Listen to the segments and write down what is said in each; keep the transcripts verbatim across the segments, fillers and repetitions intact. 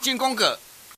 进广告。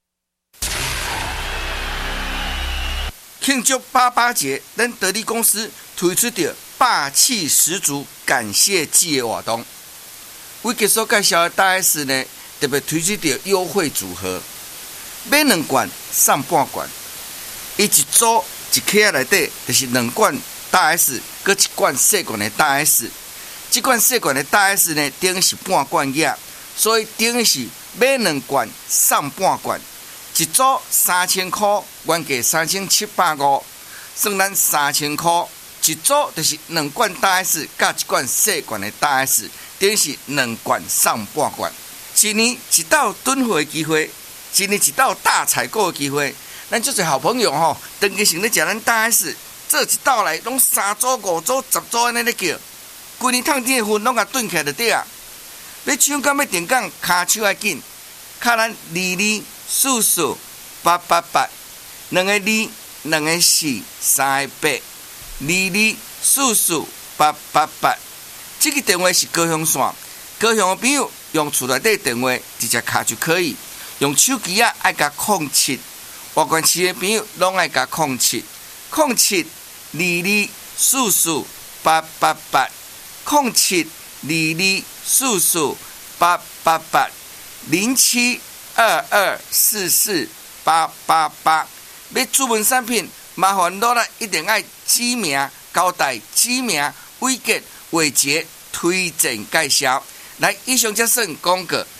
庆祝八八节，咱得力公司推出着霸气十足感谢季的活动。我给所介绍的大 S 呢，特别推出着优惠组合，买两罐送半罐。伊一组一盒内底就是两罐大 S， 搁一罐细罐的大 S。这罐细罐的大 S 呢，等于是半罐液，所以等于是买两罐送半罐。一组三千块，原价三千七百五，算咱三千块。一组就是两罐大 S 加一罐细罐的大 S， 等于是两罐送半罐。一年一道囤货的机会，一年一道大采购的机会。咱足侪好朋友吼，长期成咧食咱大 S， 做一道来拢三组、五组、十组安尼咧叫，规年趁天的份拢甲囤起来就对啊。要抢到要定岗，骹手要紧，卡咱二二四四八八八，两个二，两个四，三个八，二二四四八八八。这个电话是高雄线，高雄的朋友用厝内底电话直接卡就可以，用手机啊爱甲零七。外县市的朋友拢爱甲零七零七二二四四八八八零七二二四四八八八零七二二四四八八八。要注文产品，麻烦落来一定要指名交代指名、伟杰、伟杰推荐介绍。来，以上则算广告。